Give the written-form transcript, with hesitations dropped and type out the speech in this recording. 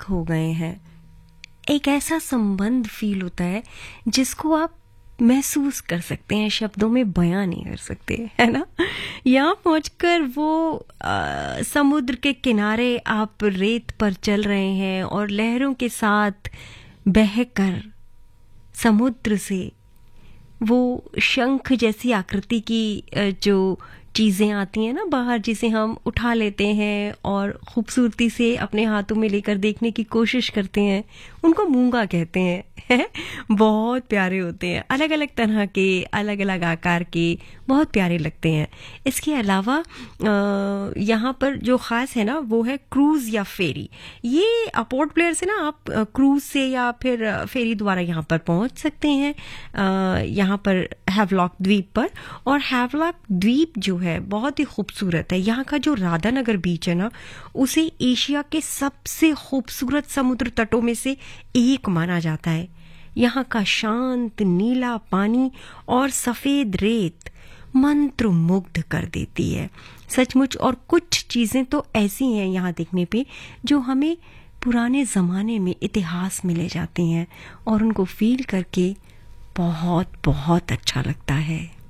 एक हो गए हैं। एक ऐसा संबंध फील होता है जिसको आप महसूस कर सकते हैं, शब्दों में बयां नहीं कर सकते, है ना। यहाँ पहुंचकर वो समुद्र के किनारे आप रेत पर चल रहे हैं और लहरों के साथ बहकर समुद्र से वो शंख जैसी आकृति की जो चीज़ें आती हैं ना बाहर, जिसे हम उठा लेते हैं और खूबसूरती से अपने हाथों में लेकर देखने की कोशिश करते हैं, उनको मूंगा कहते हैं। बहुत प्यारे होते हैं, अलग अलग तरह के, अलग अलग आकार के, बहुत प्यारे लगते हैं। इसके अलावा यहाँ पर जो ख़ास है ना वो है क्रूज़ या फेरी। ये पोर्ट ब्लेयर से ना आप क्रूज़ से या फिर फेरी द्वारा यहाँ पर पहुँच सकते हैं, यहाँ पर हैवलॉक द्वीप पर। और हैवलॉक द्वीप जो है बहुत ही खूबसूरत है। यहाँ का जो राधानगर बीच है ना, उसे एशिया के सबसे खूबसूरत समुद्र तटों में से एक माना जाता है। यहाँ का शांत नीला पानी और सफेद रेत मंत्र मुग्ध कर देती है सचमुच। और कुछ चीजें तो ऐसी हैं यहाँ देखने पे जो हमें पुराने जमाने में इतिहास में ले जाती हैं और उनको फील करके बहुत बहुत अच्छा लगता है।